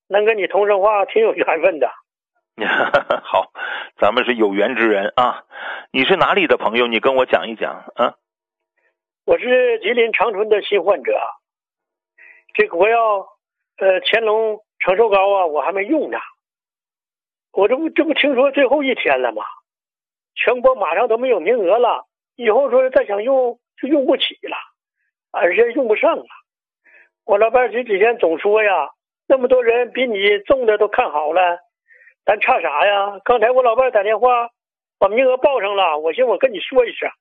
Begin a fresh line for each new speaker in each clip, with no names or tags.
能跟你通上话，挺有缘分的。
好，咱们是有缘之人啊。你是哪里的朋友？你跟我讲一讲啊。
我是吉林长春的新患者，这国药乾隆长寿膏啊，我还没用呢。我这不听说最后一天了吗？全国马上都没有名额了，以后说再想用就用不起了，而且用不上了。我老伴儿这几天总说呀，那么多人比你中的都看好了，咱差啥呀？刚才我老伴儿打电话把名额报上了，我寻思我跟你说一声。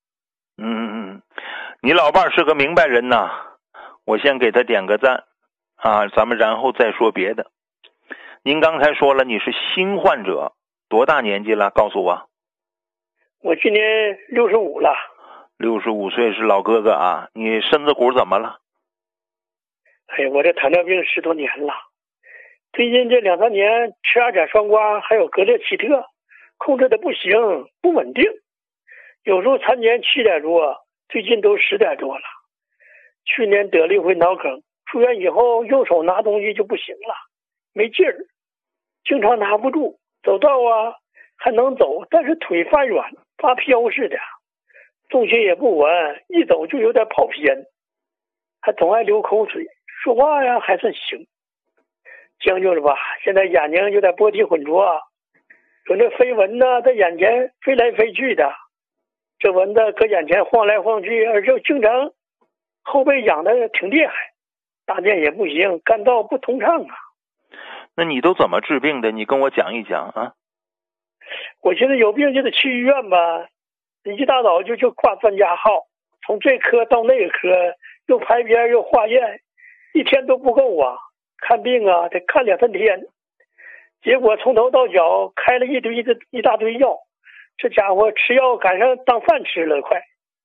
你老伴儿是个明白人呐，我先给他点个赞啊，咱们然后再说别的。您刚才说了你是新患者，多大年纪了？告诉我。
我今年65了。
65岁是老哥哥啊，你身子骨怎么了？
哎呀，我这糖尿病10多年了，最近这2、3年吃2甲双胍还有格列齐特，控制的不行，不稳定，有时候餐前7点多，最近都10点多了。去年得了一回脑梗，出院以后右手拿东西就不行了，没劲儿，经常拿不住，走道啊还能走，但是腿发软，发飘似的，重心也不稳，一走就有点跑偏，还总爱流口水，说话呀还算行，将就了吧。现在眼睛有点波体混浊，有那飞蚊呢在眼前飞来飞去的，这蚊子搁眼前晃来晃去，而且经常后背痒的挺厉害，大便也不行，干燥不通畅啊。
那你都怎么治病的？你跟我讲一讲啊。
我现在有病就得去医院吧，一大早就挂专家号，从这科到那个科，又排片又化验，一天都不够啊。看病啊得看2、3天，结果从头到脚开了一大堆药，这家伙吃药赶上当饭吃了快。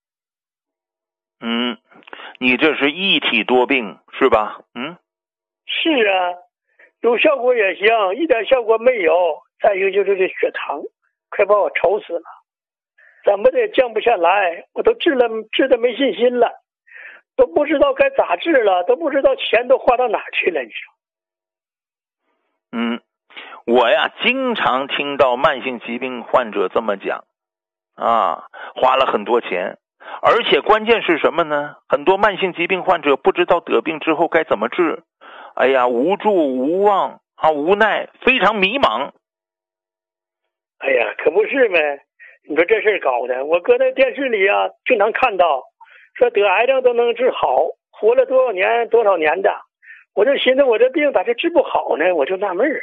你这是一体多病是吧？
是啊，有效果也行，一点效果没有。再一个就是这血糖快把我愁死了，怎么的降不下来，我都治的没信心了，都不知道该咋治了，都不知道钱都花到哪儿去了，你说。
我呀经常听到慢性疾病患者这么讲啊，花了很多钱，而且关键是什么呢？很多慢性疾病患者不知道得病之后该怎么治，哎呀，无助无望啊，无奈，非常迷茫。
哎呀，可不是呗，你说这事儿搞的，我搁那电视里啊经常看到说得癌症都能治好，活了多少年的，我就寻思我这病咋就治不好呢？我就纳闷啊。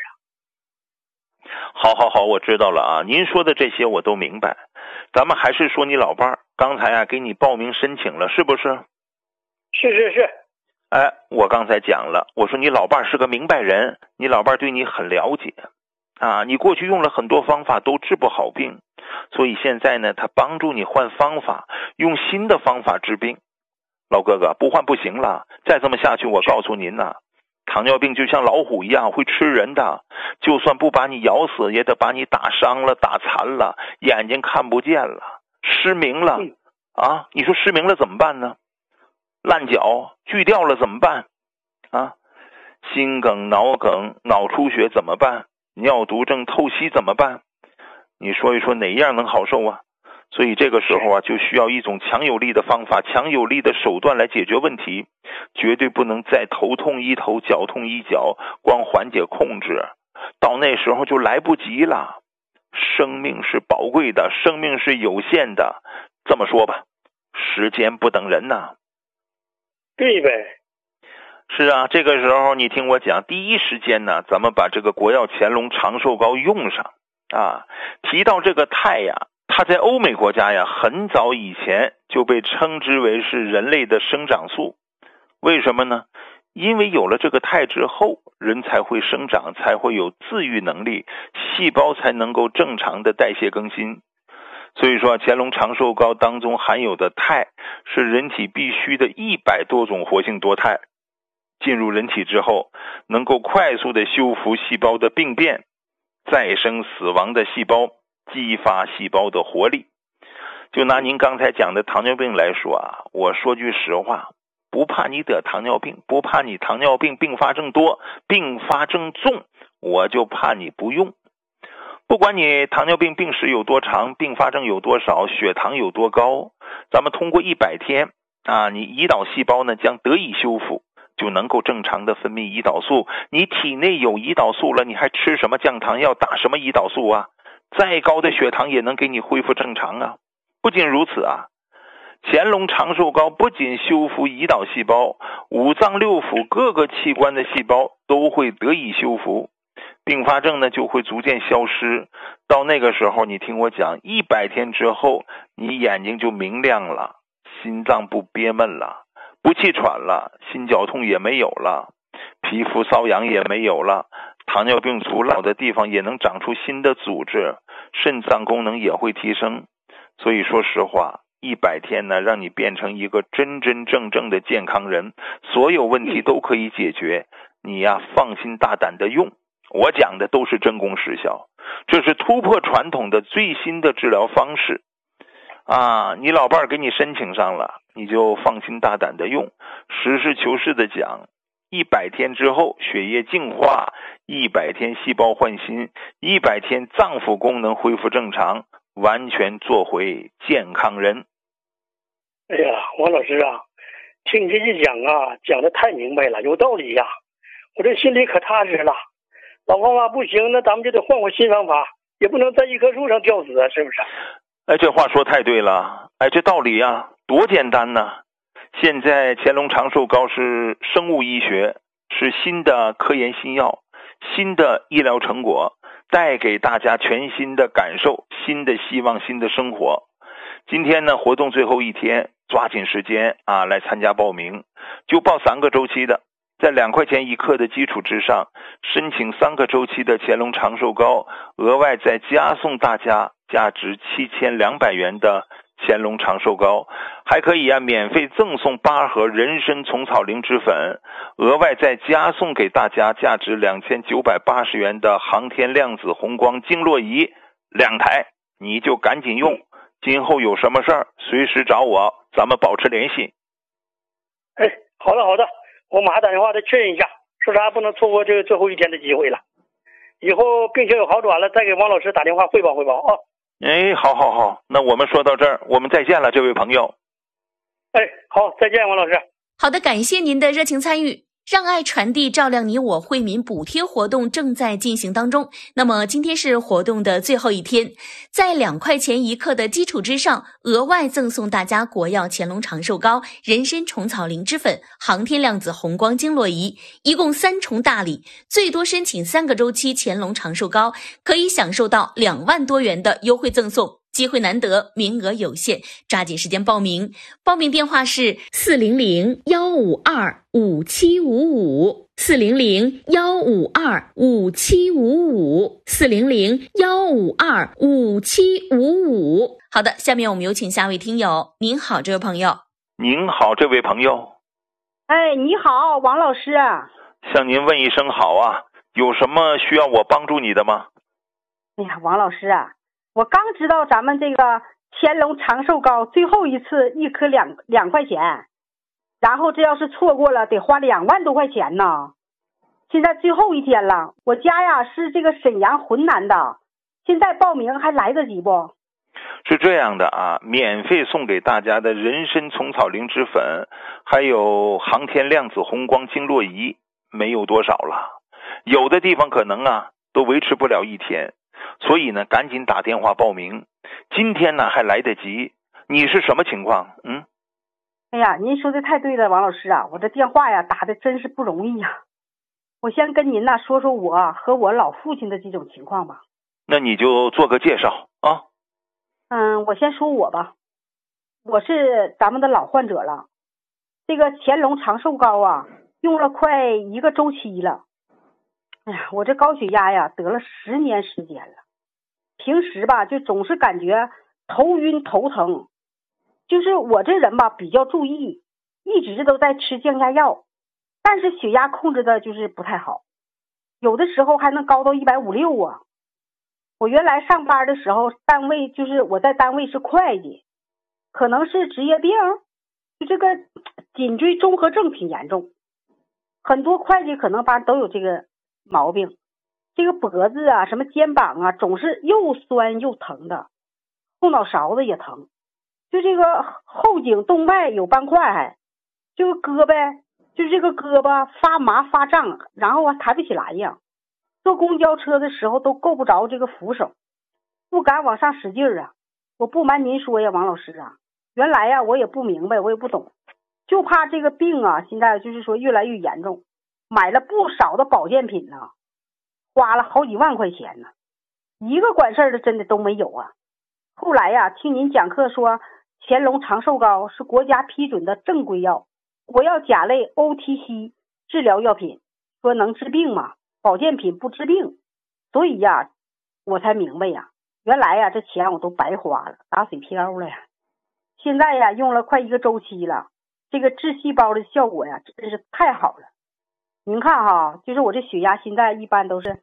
好，我知道了啊，您说的这些我都明白。咱们还是说你老伴儿，刚才啊给你报名申请了，是不是？
是。
哎，我刚才讲了，我说你老伴儿是个明白人，你老伴儿对你很了解啊，你过去用了很多方法都治不好病，所以现在呢他帮助你换方法，用新的方法治病。老哥哥，不换不行了，再这么下去我告诉您呐，糖尿病就像老虎一样会吃人的，就算不把你咬死也得把你打伤了打残了，眼睛看不见了，失明了啊！你说失明了怎么办呢？烂脚锯掉了怎么办啊？心梗脑梗脑出血怎么办？尿毒症透析怎么办？你说一说哪一样能好受啊？所以这个时候啊，就需要一种强有力的方法，强有力的手段来解决问题，绝对不能再头痛医头脚痛医脚，光缓解控制，到那时候就来不及了。生命是宝贵的，生命是有限的，这么说吧，时间不等人呐。
对呗。
是啊，这个时候你听我讲，第一时间呢，咱们把这个国药乾隆长寿膏用上啊。提到这个肽呀，它在欧美国家呀，很早以前就被称之为是人类的生长素。为什么呢？因为有了这个肽之后，人才会生长，才会有自愈能力，细胞才能够正常的代谢更新。所以说乾隆长寿膏当中含有的肽是人体必须的100多种活性多肽，进入人体之后能够快速的修复细胞的病变，再生死亡的细胞，激发细胞的活力。就拿您刚才讲的糖尿病来说啊，我说句实话， 不怕你得糖尿病，不怕你糖尿病并发症多，并发症重，我就怕你不用。不管你糖尿病病史有多长，并发症有多少，血糖有多高，咱们通过100天你胰岛细胞呢将得以修复，就能够正常的分泌胰岛素。你体内有胰岛素了，你还吃什么降糖药，打什么胰岛素啊？再高的血糖也能给你恢复正常啊。不仅如此乾隆长寿膏不仅修复胰岛细胞，五脏六腑各个器官的细胞都会得以修复，并发症呢就会逐渐消失。到那个时候，你听我讲，100天之后，你眼睛就明亮了，心脏不憋闷了，不气喘了，心绞痛也没有了，皮肤瘙痒也没有了，糖尿病阻老的地方也能长出新的组织，肾脏功能也会提升。所以说实话，100天呢，让你变成一个真真正正的健康人，所有问题都可以解决。你呀，放心大胆的用，我讲的都是真功实效，这是突破传统的最新的治疗方式你老伴儿给你申请上了，你就放心大胆的用。实事求是的讲，100天之后血液净化，100天细胞换新，100天脏腑功能恢复正常，完全做回健康人。
哎呀，王老师听你这一讲讲的太明白了，有道理呀，我这心里可踏实了。老方法不行，那咱们就得换新方法，也不能在一棵树上吊死是不是？
这话说太对了。这道理多简单呢。现在乾隆长寿膏是生物医学，是新的科研新药，新的医疗成果，带给大家全新的感受，新的希望，新的生活。今天呢，活动最后一天，抓紧时间来参加报名，就报3个周期的，在2块钱1克的基础之上，申请3个周期的乾隆长寿膏，额外再加送大家价值7200元的乾隆长寿膏，还可以免费赠送8盒人参虫草灵芝粉，额外再加送给大家价值2980元的航天量子红光经络仪2台，你就赶紧用。今后有什么事儿随时找我，咱们保持联系。
好的，我马上打电话再确认一下，说啥不能错过这个最后一天的机会了。以后病情有好转了，再给王老师打电话汇报好，
那我们说到这儿，我们再见了，这位朋友。
好，再见，王老师。
好的，感谢您的热情参与。让爱传递，照亮你我，惠民补贴活动正在进行当中。那么今天是活动的最后一天，在2块钱1克的基础之上，额外赠送大家国药乾隆长寿膏、人参虫草灵芝粉、航天量子红光经络仪，一共3重大礼。最多申请3个周期乾隆长寿膏，可以享受到2万多元的优惠赠送。机会难得，名额有限，抓紧时间报名。报名电话是400-152-5755 400-152-5755 400-152-5755。好的，下面我们有请下位听友。您好，这位朋友。
您好，这位朋友。
你好，王老师。
向您问一声好有什么需要我帮助你的吗？
王老师我刚知道咱们这个乾隆长寿膏最后一次1颗2块钱，然后这要是错过了得花2万多块钱呢。现在最后一天了，我家是这个沈阳浑南的，现在报名还来得及不？
是这样的免费送给大家的人参虫草灵芝粉，还有航天量子红光经络仪没有多少了，有的地方可能都维持不了1天，所以呢赶紧打电话报名，今天呢还来得及。你是什么情况？
您说的太对了，王老师我这电话打的真是不容易我先跟您说说我和我老父亲的这种情况吧。
那你就做个介绍
我先说我吧，我是咱们的老患者了，这个乾隆长寿膏用了快1个周期了。我这高血压得了10年时间了，平时就总是感觉头晕头疼，就是我这人比较注意，一直都在吃降压药，但是血压控制的就是不太好，有的时候还能高到150-160我原来上班的时候，我在单位是会计，可能是职业病， 就这个颈椎综合症挺严重，很多会计可能都有这个毛病。这个脖子啊，什么肩膀啊，总是又酸又疼的，后脑勺子也疼，就这个后颈动脉有斑块，还这个胳膊，就是这个胳膊发麻发胀，然后抬不起来呀。坐公交车的时候都够不着这个扶手，不敢往上使劲啊。我不瞒您说呀，王老师啊，原来呀我也不明白，我也不懂，就怕这个病啊现在就是说越来越严重，买了不少的保健品呢，花了好几万块钱呢，一个管事儿的真的都没有啊。后来呀听您讲课说乾隆长寿膏是国家批准的正规药，国药甲类 OTC 治疗药品，说能治病嘛，保健品不治病，所以呀我才明白呀，原来呀这钱我都白花了，打水漂了呀。现在呀用了快1个周期了，这个治细胞的效果呀真是太好了。您看哈，就是我这血压现在一般都是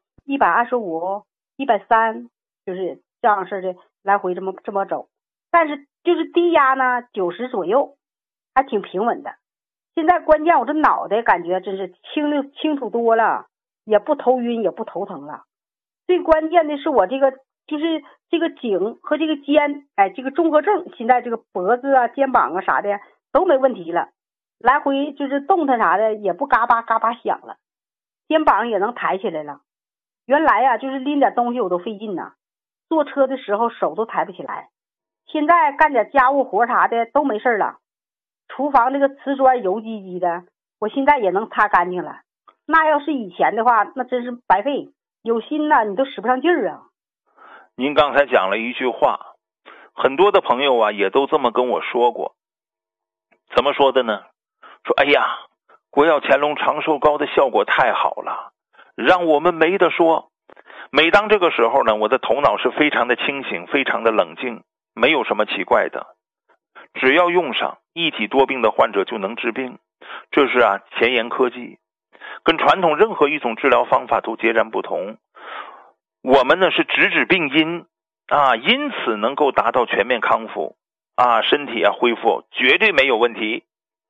125、130，就是这样式的来回这么走。但是就是低压呢90左右，还挺平稳的。现在关键我这脑袋感觉真是清楚多了，也不头晕也不头疼了。最关键的是我这个就是这个颈和这个肩，这个综合症，现在这个脖子啊肩膀啊啥的都没问题了，来回就是动弹啥的也不嘎巴嘎巴响了，肩膀也能抬起来了。原来呀就是拎点东西我都费劲呢，坐车的时候手都抬不起来，现在干点家务活啥的都没事了，厨房这个瓷砖油唧唧的我现在也能擦干净了。那要是以前的话那真是白费，有心呢你都使不上劲儿啊。
您刚才讲了一句话，很多的朋友啊也都这么跟我说过。怎么说的呢？说哎呀，国药乾隆长寿膏的效果太好了，让我们没得说。每当这个时候呢，我的头脑是非常的清醒，非常的冷静，没有什么奇怪的。只要用上，一体多病的患者就能治病。这是前沿科技，跟传统任何一种治疗方法都截然不同。我们呢是直指病因因此能够达到全面康复身体恢复绝对没有问题。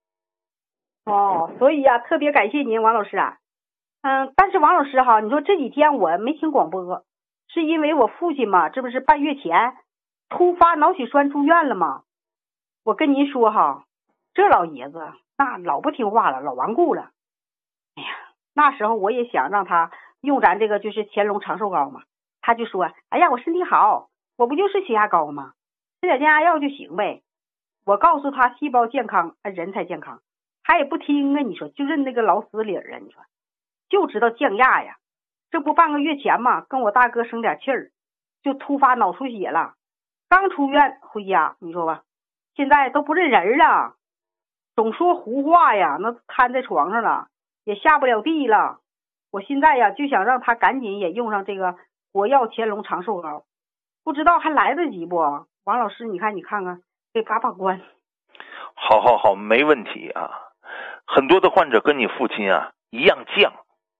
所以特别感谢您王老师啊。但是王老师哈，你说这几天我没听广播，是因为我父亲嘛，这不是半月前突发脑血栓住院了吗？我跟您说哈，这老爷子那老不听话了，老顽固了。哎呀，那时候我也想让他用咱这个就是乾隆长寿膏嘛，他就说哎呀我身体好，我不就是血压高吗，吃点降压药就行呗。我告诉他细胞健康人才健康，他也不听啊，你说就认那个老死理儿啊，你说就知道降压呀。这不半个月前嘛，跟我大哥生点气儿，就突发脑出血了，刚出院回家，你说吧，现在都不认人了，总说胡话呀，那瘫在床上了，也下不了地了。我现在呀就想让他赶紧也用上这个国药乾隆长寿膏，不知道还来得及不？王老师你看看给把关。
好，没问题啊。很多的患者跟你父亲一样犟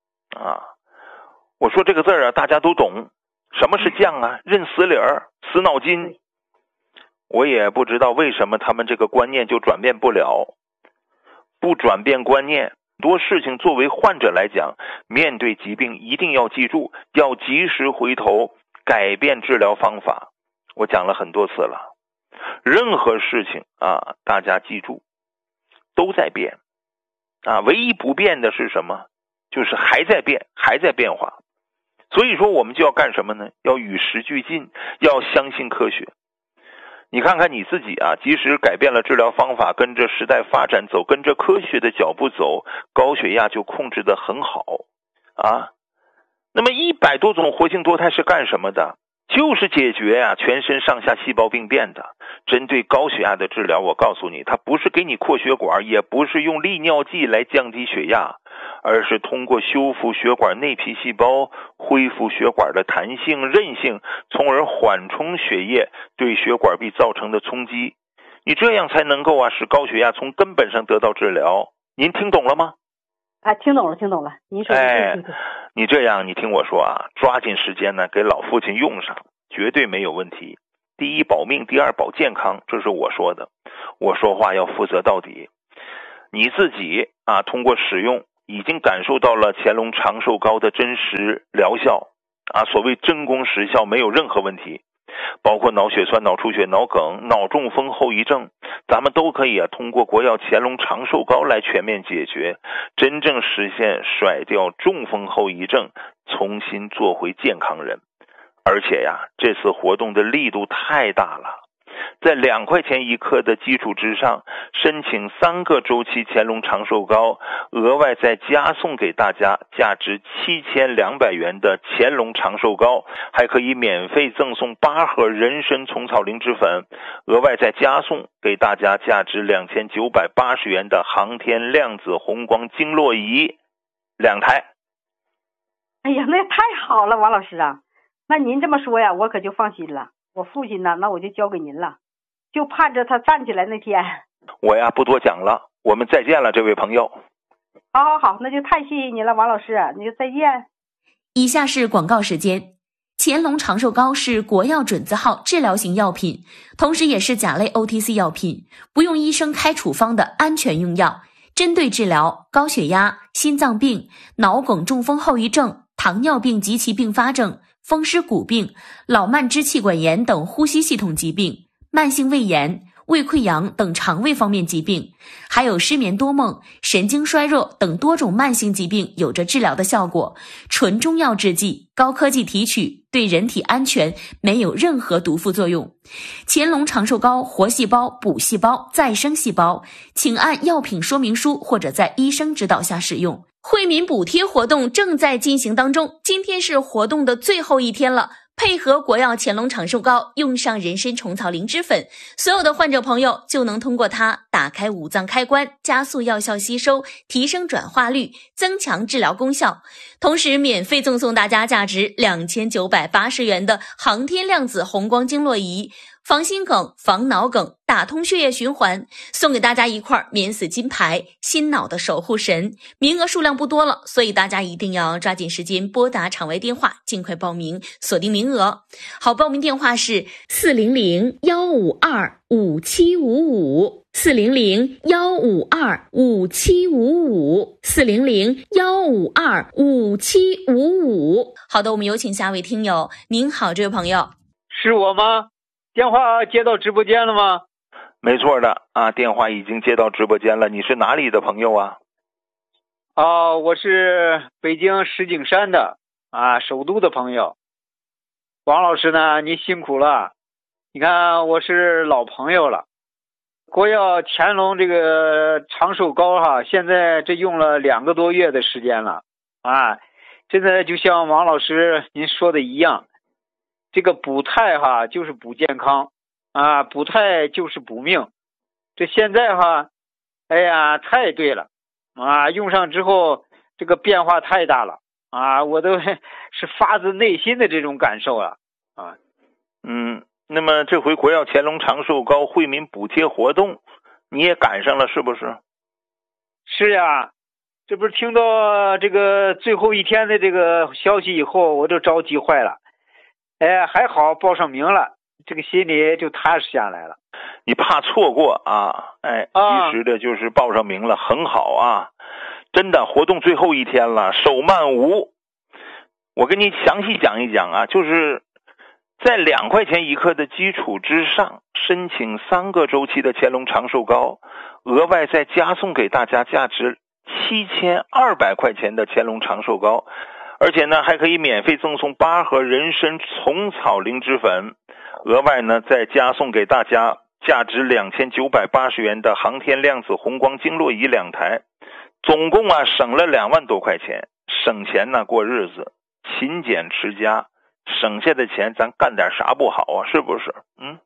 我说这个字大家都懂，什么是犟认死理儿，死脑筋。我也不知道为什么他们这个观念就转变不了。不转变观念，多事情作为患者来讲，面对疾病一定要记住，要及时回头改变治疗方法。我讲了很多次了，任何事情大家记住都在变唯一不变的是什么？就是还在变，还在变化。所以说我们就要干什么呢？要与时俱进，要相信科学。你看看你自己即使改变了治疗方法，跟着时代发展走，跟着科学的脚步走，高血压就控制得很好那么100多种活性多肽是干什么的？就是解决全身上下细胞病变的。针对高血压的治疗，我告诉你，它不是给你扩血管，也不是用利尿剂来降低血压，而是通过修复血管内皮细胞，恢复血管的弹性韧性，从而缓冲血液对血管壁造成的冲击。你这样才能够使高血压从根本上得到治疗。您听懂了吗？
听懂了。您说对。
你这样，你听我说抓紧时间呢，给老父亲用上，绝对没有问题。 第一保命，第二保健康，这是我说的，我说话要负责到底。你自己通过使用已经感受到了乾隆长寿膏的真实疗效所谓真功实效，没有任何问题，包括脑血栓、脑出血、脑梗、脑中风后遗症，咱们都可以通过国药乾隆长寿膏来全面解决，真正实现甩掉中风后遗症，重新做回健康人。而且这次活动的力度太大了，在2块钱一克的基础之上，申请3个周期乾隆长寿膏，额外再加送给大家价值7200元的乾隆长寿膏，还可以免费赠送8盒人参虫草灵芝粉，额外再加送给大家价值2980元的航天量子红光经络仪2台。
哎呀，那也太好了，王老师啊，那您这么说呀，我可就放心了。我父亲呢，那我就交给您了，就盼着他站起来那天。
我不多讲了，我们再见了，这位朋友。
好，那就太谢谢您了，王老师，那就再见。
以下是广告时间。乾隆长寿膏是国药准字号治疗型药品，同时也是甲类 OTC 药品，不用医生开处方的安全用药，针对治疗高血压、心脏病、脑梗、中风后遗症、糖尿病及其并发症、风湿骨病、老慢支气管炎等呼吸系统疾病、慢性胃炎、胃溃疡等肠胃方面疾病，还有失眠多梦、神经衰弱等多种慢性疾病有着治疗的效果，纯中药制剂，高科技提取，对人体安全，没有任何毒副作用。乾隆长寿膏活细胞、补细胞、再生细胞，请按药品说明书或者在医生指导下使用。惠民补贴活动正在进行当中，今天是活动的最后一天了。配合国药乾隆长寿膏，用上人参虫草灵芝粉，所有的患者朋友就能通过它打开五脏开关，加速药效吸收，提升转化率，增强治疗功效。同时免费赠送大家价值2980元的航天量子红光经络仪，防心梗、防脑梗，打通血液循环，送给大家一块免死金牌，心脑的守护神。名额数量不多了，所以大家一定要抓紧时间拨打场外电话，尽快报名，锁定名额。好，报名电话是400-152-5755 400-152-5755 400-152-5755。好的，我们有请下位听友。您好，这位朋友。
是我吗？电话接到直播间了吗？
没错的电话已经接到直播间了。你是哪里的朋友啊？
我是北京石景山的首都的朋友。王老师呢，你辛苦了。你看我是老朋友了。国药乾隆这个长寿膏现在这用了2个多月的时间了真的就像王老师您说的一样，这个补态就是补健康补态就是补命。这现在哎呀太对了用上之后这个变化太大了我都是发自内心的这种感受了
那么这回国药乾隆长寿膏惠民补贴活动你也赶上了是不是？
是呀，这不是听到这个最后一天的这个消息以后，我就着急坏了。还好报上名了，这个心里就踏实下来了。
你怕错过及时的就是报上名了，很好真的活动最后一天了，手慢无。我跟你详细讲一讲就是在2块钱一克的基础之上，申请3个周期的乾隆长寿膏，额外再加送给大家价值7200块钱的乾隆长寿膏，而且呢还可以免费赠送8盒人参虫草灵芝粉，额外呢再加送给大家价值2980元的航天量子红光经络仪2台，总共省了2万多块钱。省钱过日子，勤俭持家，省下的钱咱干点啥不好是不是？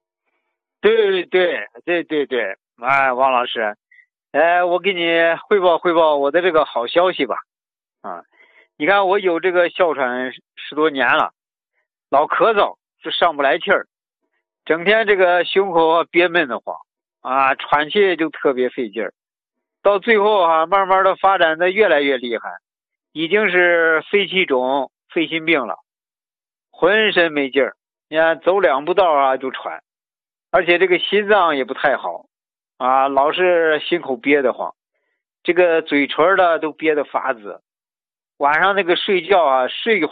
对王老师我给你汇报我的这个好消息吧你看我有这个哮喘10多年了，老咳嗽是上不来气儿，整天这个胸口憋闷得慌喘气就特别费劲儿，到最后慢慢的发展的越来越厉害，已经是肺气肿、肺心病了，浑身没劲儿你看走2步道啊就喘，而且这个心脏也不太好啊，老是心口憋得慌，这个嘴唇呢都憋得发紫，晚上那个睡觉啊睡一会儿